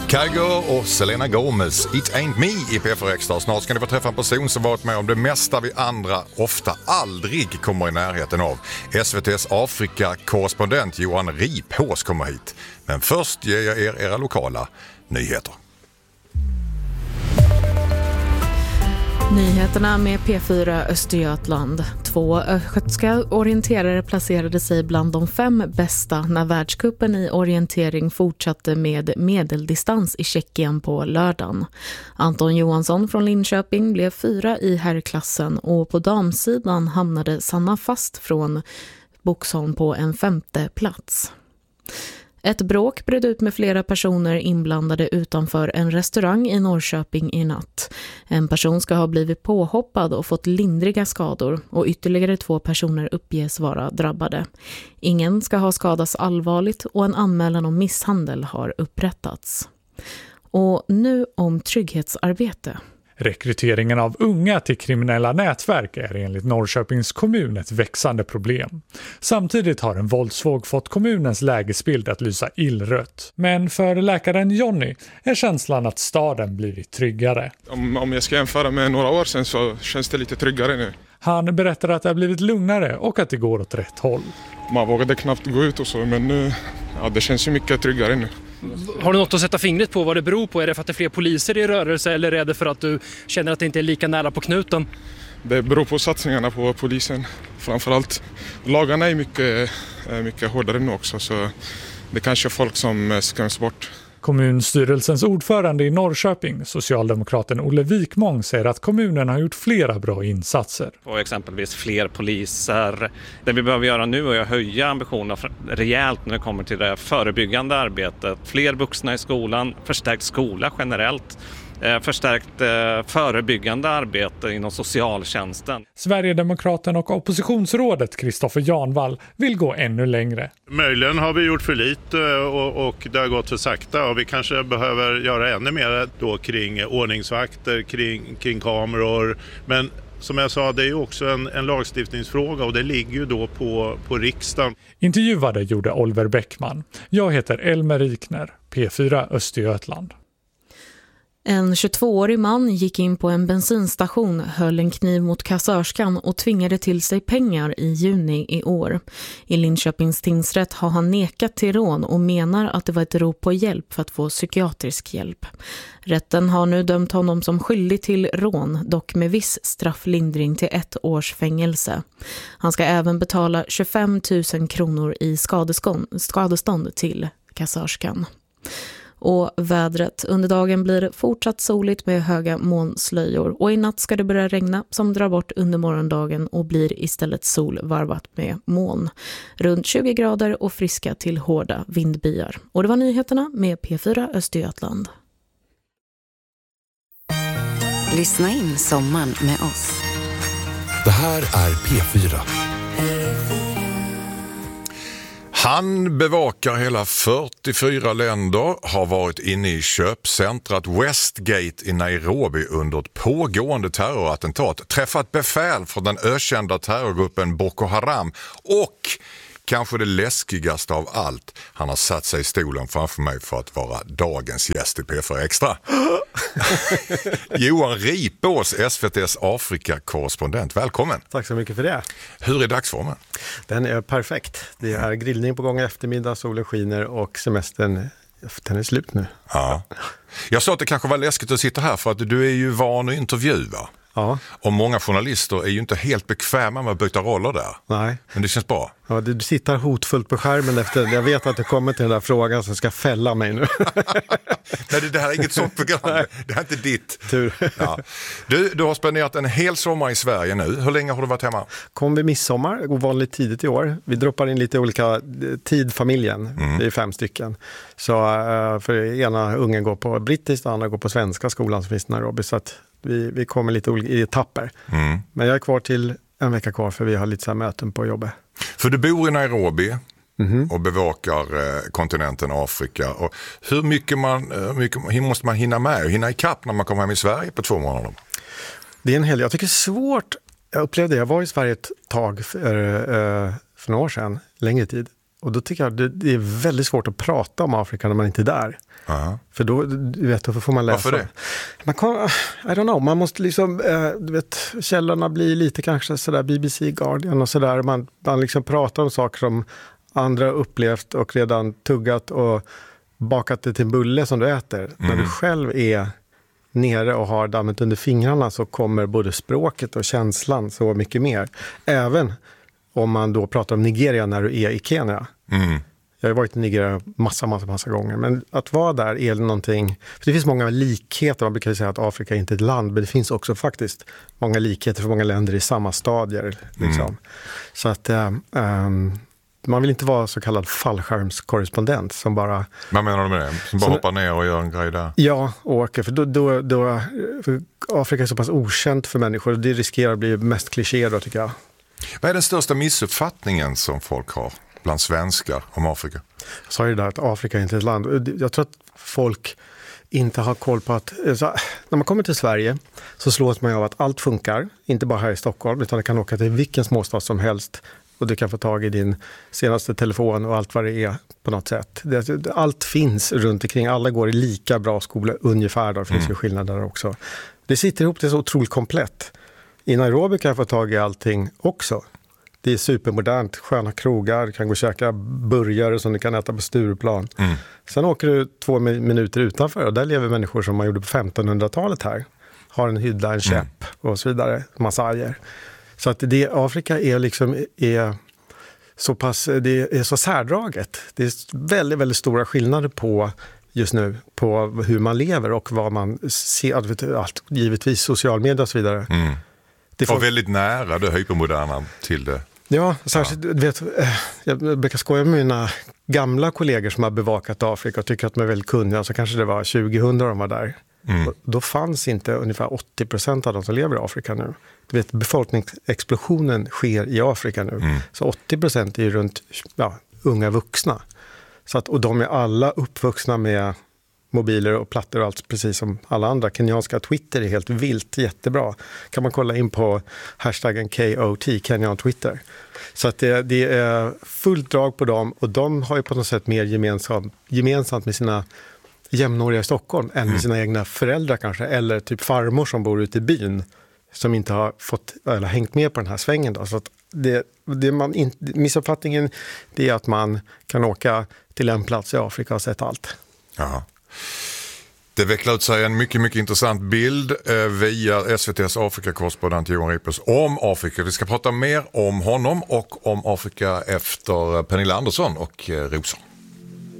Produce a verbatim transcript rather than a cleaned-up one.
Kygo och Selena Gomez, It Ain't Me i P fyra Extra. Snart ska ni få träffa en person som varit med om det mesta vi andra ofta aldrig kommer i närheten av. S V T:s Afrika-korrespondent Johan Ripås kommer hit. Men först ger jag er era lokala nyheter. Nyheterna med P fyra Östergötland. Två östgötska orienterare placerade sig bland de fem bästa när världscupen i orientering fortsatte med medeldistans i Tjeckien på lördagen. Anton Johansson från Linköping blev fyra i herrklassen och på damsidan hamnade Sanna Fast från Boxholm på en femte plats. Ett bråk bröt ut med flera personer inblandade utanför en restaurang i Norrköping i natt. En person ska ha blivit påhoppad och fått lindriga skador och ytterligare två personer uppges vara drabbade. Ingen ska ha skadats allvarligt och en anmälan om misshandel har upprättats. Och nu om trygghetsarbete. Rekryteringen av unga till kriminella nätverk är enligt Norrköpings kommun ett växande problem. Samtidigt har en våldsvåg fått kommunens lägesbild att lysa illrött. Men för läkaren Jonny är känslan att staden blivit tryggare. Om, om jag ska jämföra med några år sedan så känns det lite tryggare nu. Han berättar att det har blivit lugnare och att det går åt rätt håll. Man vågade knappt gå ut och så, men nu, ja, det känns ju mycket tryggare nu. Har du något att sätta fingret på vad det beror på? Är det för att det är fler poliser i rörelse eller är det för att du känner att det inte är lika nära på knuten? Det beror på satsningarna på polisen. Framförallt lagarna är mycket, mycket hårdare nu också, så det kanske är folk som skräms bort. Kommunstyrelsens ordförande i Norrköping, socialdemokraten Olle Wikmång, säger att kommunen har gjort flera bra insatser. Och exempelvis fler poliser. Det vi behöver göra nu är att höja ambitionerna rejält när det kommer till det förebyggande arbetet. Fler vuxna i skolan, förstärkt skola generellt. Förstärkt eh, förebyggande arbete inom socialtjänsten. Sverigedemokraten och oppositionsrådet Kristoffer Janvall vill gå ännu längre. Möjligen har vi gjort för lite och, och det har gått för sakta och vi kanske behöver göra ännu mer då kring ordningsvakter, kring, kring kameror. Men som jag sa, det är ju också en, en lagstiftningsfråga och det ligger ju då på, på riksdagen. Intervjuade gjorde Oliver Bäckman. Jag heter Elmer Rikner, P fyra Östergötland. En tjugotvåårig man gick in på en bensinstation, höll en kniv mot kassörskan och tvingade till sig pengar i juni i år. I Linköpings tingsrätt har han nekat till rån och menar att det var ett rop på hjälp för att få psykiatrisk hjälp. Rätten har nu dömt honom som skyldig till rån, dock med viss strafflindring till ett års fängelse. Han ska även betala tjugofem tusen kronor i skadestånd till kassörskan. Och vädret. Under dagen blir det fortsatt soligt med höga molnslöjor och i natt ska det börja regna som drar bort under morgondagen och blir istället sol varvat med moln. Runt tjugo grader och friska till hårda vindbyar. Och det var nyheterna med P fyra Östergötland. Lyssna in sommaren med oss. Det här är P fyra. Han bevakar hela fyrtiofyra länder, har varit inne i köpcentrat Westgate i Nairobi under ett pågående terrorattentat, träffat befäl från den ökända terrorgruppen Boko Haram och kanske det läskigaste av allt, han har satt sig i stolen framför mig för att vara dagens gäst i P fyra Extra. Johan Ripås, S V T:s Afrika-korrespondent. Välkommen. Tack så mycket för det. Hur är dagsformen? Den är perfekt. Det är grillning på gång i eftermiddag, solen skiner och semestern den är slut nu. Ja. Jag sa att det kanske var läskigt att sitta här för att du är ju van att intervjua. Ja. Och många journalister är ju inte helt bekväma med att byta roller där. Nej. Men det känns bra. Ja, du sitter hotfullt på skärmen efter. Jag vet att du kommer till den där frågan som ska fälla mig nu. Nej, det här är inget sånt program. Nej. Det här är inte ditt. Tur. Ja. Du, du har spenderat en hel sommar i Sverige nu. Hur länge har du varit hemma? Kom vid midsommar, ovanligt tidigt i år. Vi droppar in lite olika tidfamiljen. Mm. Det är fem stycken. Så för ena ungen går på brittiskt, andra går på svenska skolan som finns i Nairobi. Så att vi, vi kommer lite i etapper. Mm. Men jag är kvar till en vecka kvar för vi har lite så här möten på jobbet. För du bor i Nairobi mm-hmm. och bevakar eh, kontinenten Afrika. Och hur mycket, man, hur mycket hur måste man hinna med och hinna ikapp när man kommer hem i Sverige på två månader? Det är en hel, jag tycker det är svårt. Jag upplevde det, jag var i Sverige ett tag för, eh, för några år sedan, längre tid. Och då tycker jag det, det är väldigt svårt att prata om Afrika när man inte är där. Uh-huh. För då, du vet, då får man läsa. Varför det? Man kan, I don't know, man måste liksom, eh, du vet, källorna blir lite kanske sådär B B C, Guardian och sådär. Man, man liksom pratar om saker som andra upplevt och redan tuggat och bakat det till en bulle som du äter. Mm. När du själv är nere och har dammet under fingrarna så kommer både språket och känslan så mycket mer. Även om man då pratar om Nigeria när du är i Kenya. Mm. Jag har varit i Nigeria massa, massa, massa gånger. Men att vara där är någonting... För det finns många likheter. Man brukar säga att Afrika är inte ett land. Men det finns också faktiskt många likheter för många länder i samma stadier. Liksom. Mm. Så att... Um, man vill inte vara så kallad fallskärmskorrespondent som bara... Vad menar du med det? Som bara så, hoppar ner och gör en grej där? Ja, och åker. För, då, då, då, för Afrika är så pass okänt för människor. Och det riskerar att bli mest kliché då, tycker jag. Vad är den största missuppfattningen som folk har bland svenskar om Afrika? Jag sa ju där att Afrika är inte ett land. Jag tror att folk inte har koll på att... Så, när man kommer till Sverige så slås man av att allt funkar. Inte bara här i Stockholm, utan det kan åka till vilken småstad som helst. Och du kan få tag i din senaste telefon och allt vad det är på något sätt. Det, allt finns runt omkring. Alla går i lika bra skola ungefär. Då finns mm. ju skillnader också. Det sitter ihop, det är så otroligt komplett. I Nairobi kan jag få tag i allting också. Det är supermodernt, sköna krogar, du kan gå och käka burgare som du kan äta på Stureplan. Mm. Sen åker du två minuter utanför och där lever människor som man gjorde på femtonhundratalet här. Har en hydda, en käpp mm. och så vidare, massager. Så att det, Afrika är liksom är så pass, det är så särdraget. Det är väldigt, väldigt stora skillnader på just nu på hur man lever och vad man ser, allt, givetvis social media och så vidare. Mm. Det får... Och väldigt nära det hypermoderna till det. Ja, särskilt, ja. Du vet, jag brukar skoja med mina gamla kollegor som har bevakat Afrika och tycker att de är väldigt kunniga, så kanske det var tjugohundra de var där. Mm. Då fanns inte ungefär åttio procent av de som lever i Afrika nu. Du vet, befolkningsexplosionen sker i Afrika nu. Mm. Så åttio procent är ju runt ja, unga vuxna. Så att, och de är alla uppvuxna med mobiler och plattor och allt precis som alla andra. Kenyanska Twitter är helt vilt, jättebra. Kan man kolla in på hashtaggen K O T, Kenyan Twitter. Så att det, det är fullt drag på dem och de har ju på något sätt mer gemensamt, gemensamt med sina jämnåriga i Stockholm än med mm. sina egna föräldrar kanske. Eller typ farmor som bor ute i byn som inte har fått eller hängt med på den här svängen. Då. Så att det, det man in, missuppfattningen det är att man kan åka till en plats i Afrika och sett allt. Jaha. Det vecklar ut sig en mycket, mycket intressant bild eh, via S V T:s Afrika-korrespondent Johan Rippers om Afrika. Vi ska prata mer om honom och om Afrika efter Pernilla Andersson och eh, Rosa.